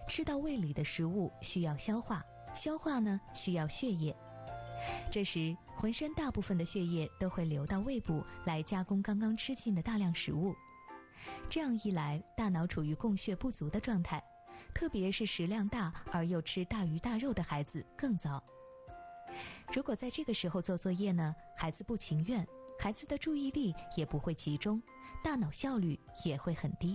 吃到胃里的食物需要消化，消化呢需要血液。这时，浑身大部分的血液都会流到胃部来加工刚刚吃进的大量食物。这样一来，大脑处于供血不足的状态，特别是食量大而又吃大鱼大肉的孩子更糟。如果在这个时候做作业呢，孩子不情愿，孩子的注意力也不会集中，大脑效率也会很低。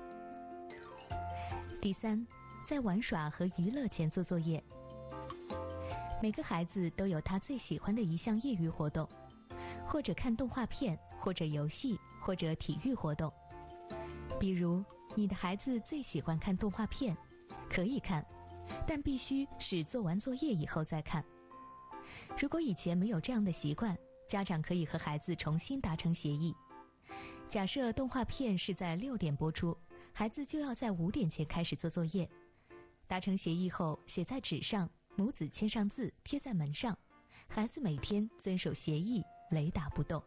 第三，在玩耍和娱乐前做作业。每个孩子都有他最喜欢的一项业余活动，或者看动画片，或者游戏，或者体育活动。比如，你的孩子最喜欢看动画片，可以看，但必须是做完作业以后再看。如果以前没有这样的习惯，家长可以和孩子重新达成协议。假设动画片是在6点播出，孩子就要在5点前开始做作业。达成协议后，写在纸上，母子签上字，贴在门上。孩子每天遵守协议，雷打不动。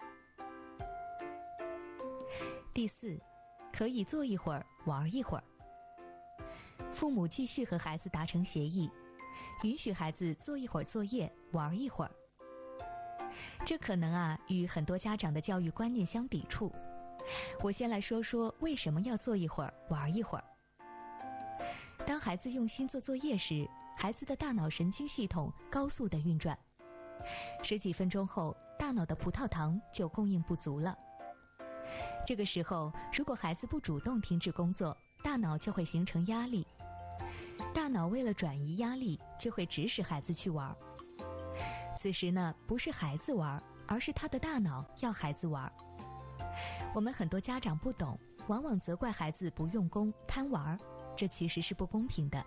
第四，可以坐一会儿，玩一会儿。父母继续和孩子达成协议，允许孩子做一会儿作业，玩一会儿。这可能与很多家长的教育观念相抵触。我先来说说为什么要做一会儿，玩一会儿。当孩子用心做作业时，孩子的大脑神经系统高速的运转，十几分钟后，大脑的葡萄糖就供应不足了。这个时候，如果孩子不主动停止工作，大脑就会形成压力。大脑为了转移压力，就会指使孩子去玩。此时呢，不是孩子玩，而是他的大脑要孩子玩。我们很多家长不懂，往往责怪孩子不用功、贪玩，这其实是不公平的。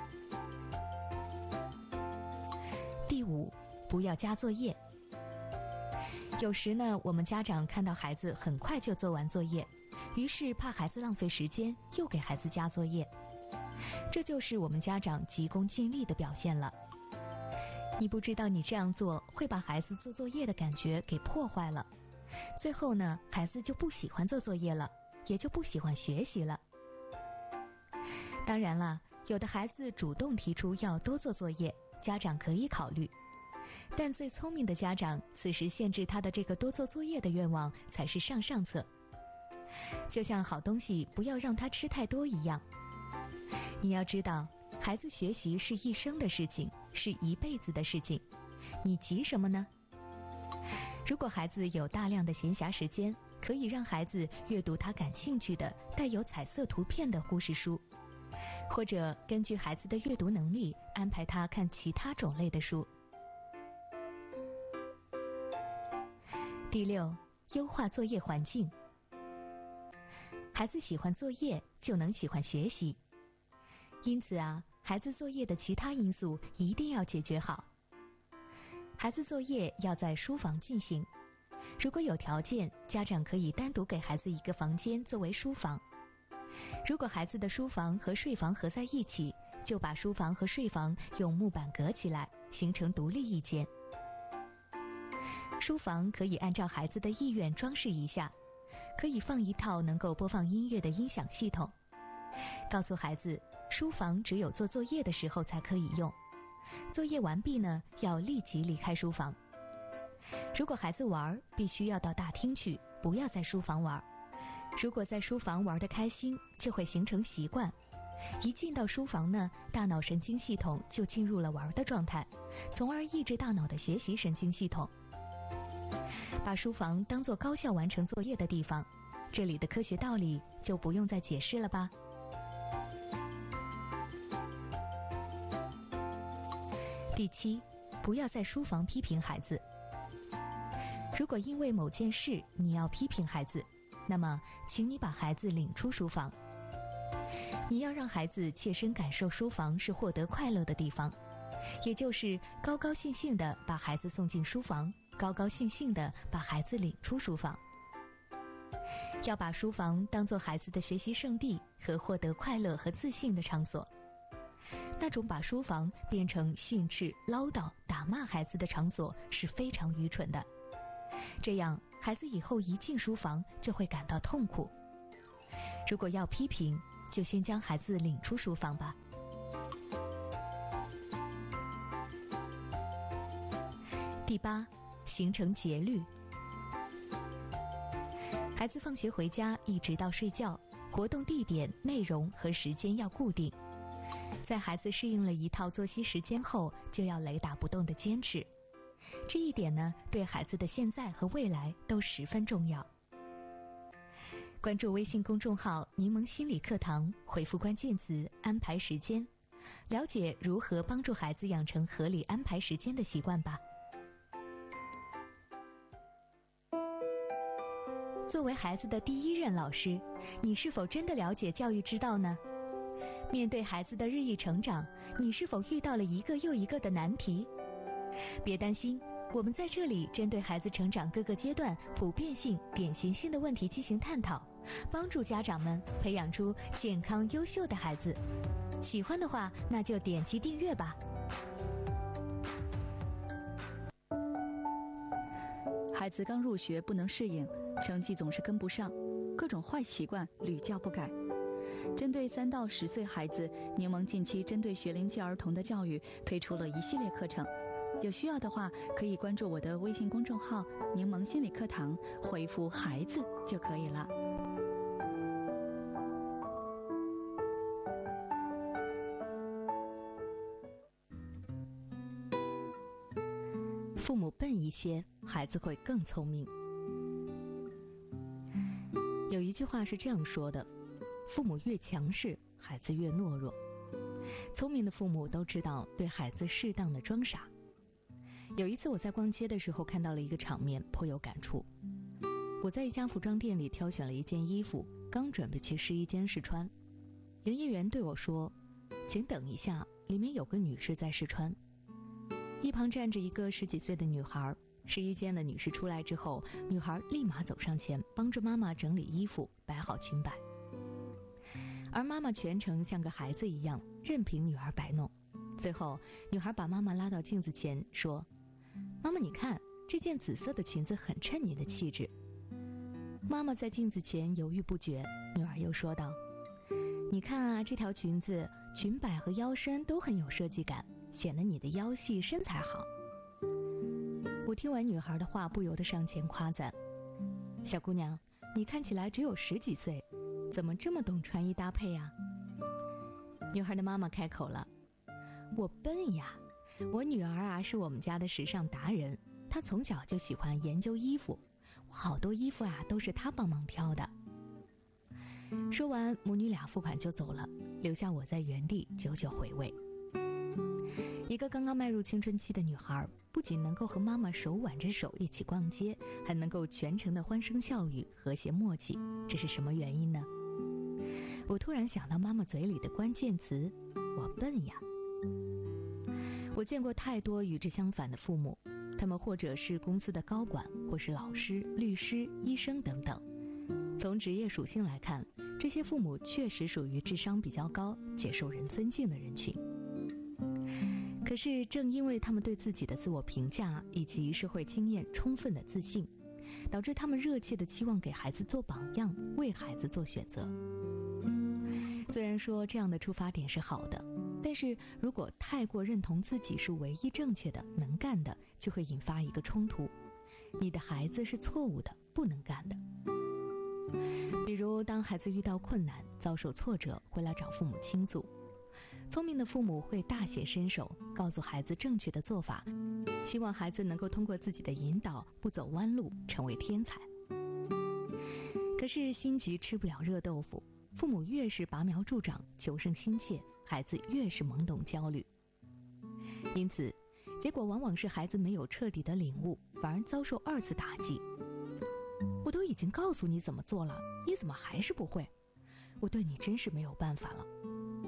第五，不要加作业。有时呢，我们家长看到孩子很快就做完作业，于是怕孩子浪费时间，又给孩子加作业。这就是我们家长急功近利的表现了。你不知道你这样做会把孩子做作业的感觉给破坏了，最后呢，孩子就不喜欢做作业了，也就不喜欢学习了。当然了，有的孩子主动提出要多做作业，家长可以考虑。但最聪明的家长，此时限制他的这个多做作业的愿望才是上策。就像好东西不要让他吃太多一样。你要知道，孩子学习是一生的事情，是一辈子的事情，你急什么呢？如果孩子有大量的闲暇时间，可以让孩子阅读他感兴趣的带有彩色图片的故事书，或者根据孩子的阅读能力安排他看其他种类的书。第六，优化作业环境。孩子喜欢作业，就能喜欢学习。因此孩子作业的其他因素一定要解决好。孩子作业要在书房进行，如果有条件，家长可以单独给孩子一个房间作为书房。如果孩子的书房和睡房合在一起，就把书房和睡房用木板隔起来，形成独立一间。书房可以按照孩子的意愿装饰一下，可以放一套能够播放音乐的音响系统。告诉孩子，书房只有做作业的时候才可以用，作业完毕呢，要立即离开书房。如果孩子玩，必须要到大厅去，不要在书房玩。如果在书房玩得开心，就会形成习惯。一进到书房呢，大脑神经系统就进入了玩的状态，从而抑制大脑的学习神经系统。把书房当作高效完成作业的地方，这里的科学道理就不用再解释了吧。第七，不要在书房批评孩子。如果因为某件事你要批评孩子，那么请你把孩子领出书房。你要让孩子切身感受书房是获得快乐的地方，也就是高高兴兴地把孩子送进书房，高高兴兴地把孩子领出书房。要把书房当作孩子的学习圣地和获得快乐和自信的场所。那种把书房变成训斥、唠叨、打骂孩子的场所是非常愚蠢的。这样，孩子以后一进书房就会感到痛苦。如果要批评，就先将孩子领出书房吧。 第8，形成节律。孩子放学回家一直到睡觉，活动地点、内容和时间要固定。在孩子适应了一套作息时间后，就要雷打不动地坚持。这一点呢，对孩子的现在和未来都十分重要。关注微信公众号柠檬心理课堂，回复关键词安排时间，了解如何帮助孩子养成合理安排时间的习惯吧。作为孩子的第一任老师，你是否真的了解教育之道呢？面对孩子的日益成长，你是否遇到了一个又一个的难题？别担心，我们在这里针对孩子成长各个阶段普遍性、典型性的问题进行探讨，帮助家长们培养出健康优秀的孩子。喜欢的话，那就点击订阅吧。 孩子刚入学不能适应，成绩总是跟不上，各种坏习惯屡教不改。针对3到10岁孩子，柠檬近期针对学龄期儿童的教育推出了一系列课程。有需要的话，可以关注我的微信公众号柠檬心理课堂，回复孩子就可以了。 父母笨一些，孩子会更聪明。有一句话是这样说的：父母越强势，孩子越懦弱。聪明的父母都知道对孩子适当的装傻。有一次我在逛街的时候看到了一个场面，颇有感触。我在一家服装店里挑选了一件衣服，刚准备去试衣间试穿，营业员对我说：“请等一下，里面有个女士在试穿。”一旁站着一个10几岁的女孩，试衣间的女士出来之后，女孩立马走上前帮着妈妈整理衣服，摆好裙摆。而妈妈全程像个孩子一样，任凭女儿摆弄。最后，女孩把妈妈拉到镜子前说：“妈妈，你看，这件紫色的裙子很衬你的气质。”妈妈在镜子前犹豫不决，女儿又说道：“你看啊，这条裙子裙摆和腰身都很有设计感，显得你的腰细身材好。”我听完女孩的话，不由得上前夸赞：“小姑娘，你看起来只有10几岁，怎么这么懂穿衣搭配呀？”女孩的妈妈开口了：“我笨呀，我女儿啊是我们家的时尚达人，她从小就喜欢研究衣服，我好多衣服啊都是她帮忙挑的。”说完，母女俩付款就走了，留下我在原地久久回味。一个刚刚迈入青春期的女孩，不仅能够和妈妈手挽着手一起逛街，还能够全程的欢声笑语、和谐默契，这是什么原因呢？我突然想到妈妈嘴里的关键词：我笨呀。我见过太多与之相反的父母，他们或者是公司的高管，或是老师、律师、医生等等。从职业属性来看，这些父母确实属于智商比较高且受人尊敬的人群。可是正因为他们对自己的自我评价以及社会经验充分的自信，导致他们热切地期望给孩子做榜样，为孩子做选择。虽然说这样的出发点是好的，但是如果太过认同自己是唯一正确的、能干的，就会引发一个冲突：你的孩子是错误的、不能干的。比如当孩子遇到困难、遭受挫折，回来找父母倾诉，聪明的父母会大显身手，告诉孩子正确的做法，希望孩子能够通过自己的引导，不走弯路，成为天才。可是心急吃不了热豆腐，父母越是拔苗助长、求胜心切，孩子越是懵懂焦虑。因此，结果往往是孩子没有彻底的领悟，反而遭受2次打击。我都已经告诉你怎么做了，你怎么还是不会？我对你真是没有办法了。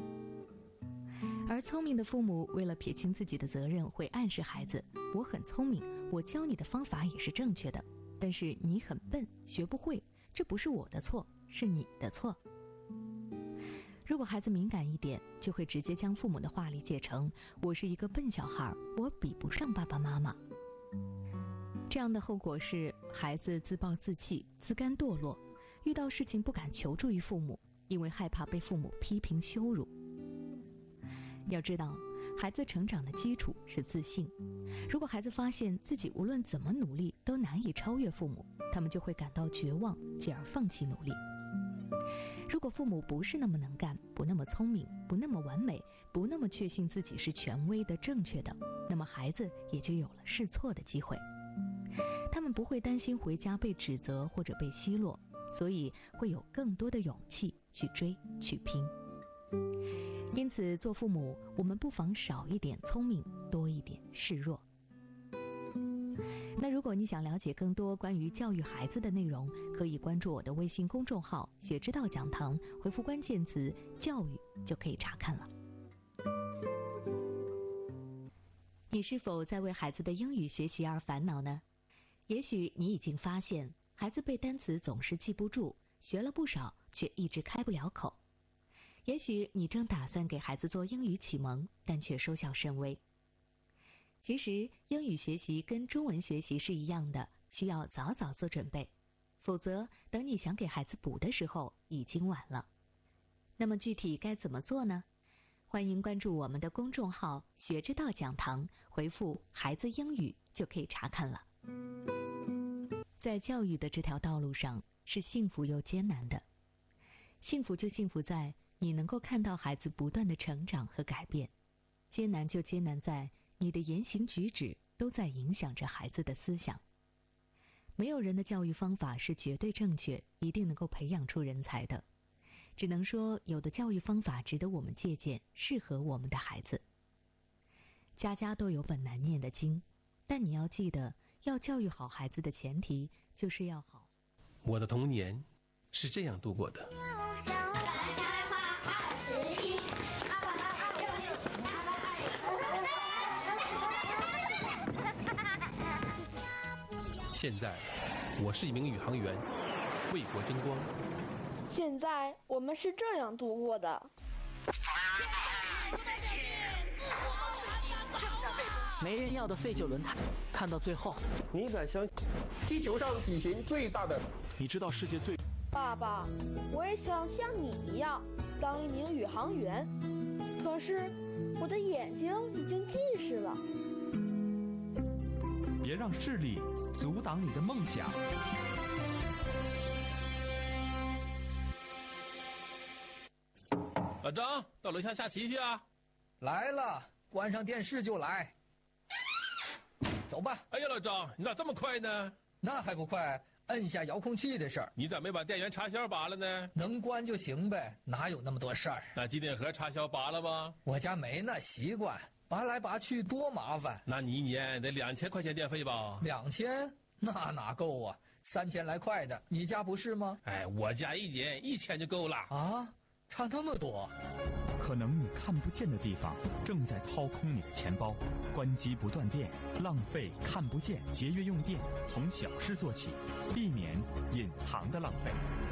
而聪明的父母为了撇清自己的责任，会暗示孩子：我很聪明，我教你的方法也是正确的，但是你很笨，学不会，这不是我的错，是你的错。如果孩子敏感一点，就会直接将父母的话理解成：我是一个笨小孩，我比不上爸爸妈妈。这样的后果是孩子自暴自弃、自甘堕落，遇到事情不敢求助于父母，因为害怕被父母批评羞辱。要知道， 孩子成长的基础是自信。如果孩子发现自己无论怎么努力都难以超越父母，他们就会感到绝望，继而放弃努力。如果父母不是那么能干，不那么聪明，不那么完美，不那么确信自己是权威的、正确的，那么孩子也就有了试错的机会。他们不会担心回家被指责或者被奚落，所以会有更多的勇气去追、去拼。因此，做父母，我们不妨少一点聪明，多一点示弱。那如果你想了解更多关于教育孩子的内容，可以关注我的微信公众号“学之道讲堂”，回复关键词“教育”就可以查看了。你是否在为孩子的英语学习而烦恼呢？也许你已经发现，孩子背单词总是记不住，学了不少却一直开不了口。也许你正打算给孩子做英语启蒙，但却收效甚微。其实，英语学习跟中文学习是一样的，需要早早做准备，否则等你想给孩子补的时候，已经晚了。那么具体该怎么做呢？欢迎关注我们的公众号“学之道讲堂”，回复“孩子英语”就可以查看了。在教育的这条道路上，是幸福又艰难的。幸福就幸福在你能够看到孩子不断的成长和改变，艰难就艰难在你的言行举止都在影响着孩子的思想。没有人的教育方法是绝对正确，一定能够培养出人才的。只能说，有的教育方法值得我们借鉴，适合我们的孩子。家家都有本难念的经，但你要记得，要教育好孩子的前提就是要好。 我的童年是这样度过的。现在，我是一名宇航员，为国争光。 现在我们是这样度过的。 没人要的废旧轮胎，看到最后， 你敢相信地球上体型最大的？ 你知道世界最…… 爸爸，我也想像你一样当一名宇航员，可是我的眼睛已经近视了。 别让视力阻挡你的梦想。 老张，到楼下下棋去啊！ 来了，关上电视就来。走吧。 哎呀，老张，你咋这么快呢？ 那还不快，摁下遥控器的事儿。 你咋没把电源插销拔了呢？ 能关就行呗，哪有那么多事儿？ 那机电盒插销拔了吗？ 我家没那习惯，拔来拔去多麻烦。 那你一年得2000块钱电费吧 ？2000？那哪够啊？3000来块的，你家不是吗？ 哎，我家一年1000就够了。 啊？差那么多？ 可能你看不见的地方正在掏空你的钱包。关机不断电，浪费看不见，节约用电，从小事做起，避免隐藏的浪费。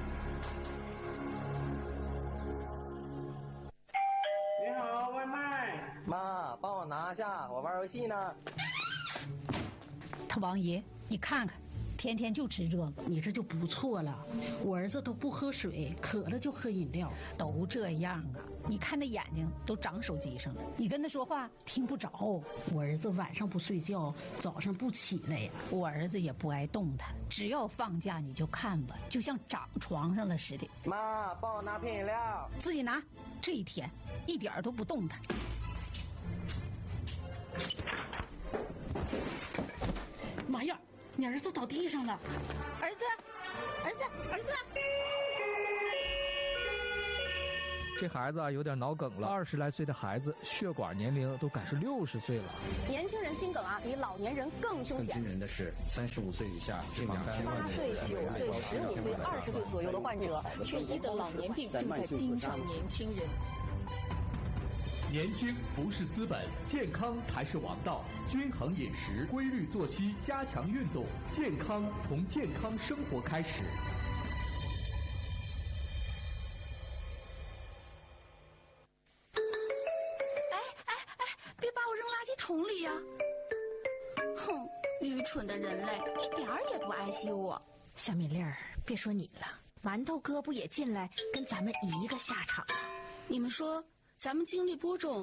你好，外卖。 妈，帮我拿下，我玩游戏呢。 他王爷，你看看。天天就吃这个， 你这就不错了。我儿子都不喝水，渴了就喝饮料， 都这样啊。你看那眼睛都长手机上了，你跟他说话听不着。 我儿子晚上不睡觉，早上不起来呀。 我儿子也不爱动弹，只要放假你就看吧，就像长床上了似的。 妈，帮我拿瓶饮料。 自己拿。这一天一点都不动弹。 妈呀！你儿子倒地上了， 儿子！ 这孩子啊有点脑梗了，20来岁的孩子血管年龄都赶是60岁了。 年轻人心梗啊，比老年人更凶险。 更惊人的是，35岁以下近2000万岁、9岁、15岁、20岁左右的患者，却医的老年病正在盯上年轻人。 年轻不是资本，健康才是王道。均衡饮食，规律作息，加强运动，健康从健康生活开始。 别把我扔垃圾桶里呀！哼，愚蠢的人类，一点儿也不爱惜我。 小米粒儿，别说你了，馒头哥不也进来跟咱们一个下场吗？ 你们说，咱们经历播种